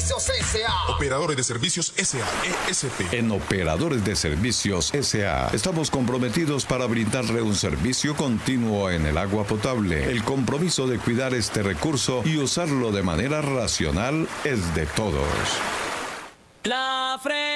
Servicios S.A. Operadores de Servicios S.A. ESP. En Operadores de Servicios S.A. estamos comprometidos para brindarle un servicio continuo en el agua potable. El compromiso de cuidar este recurso y usarlo de manera racional es de todos. La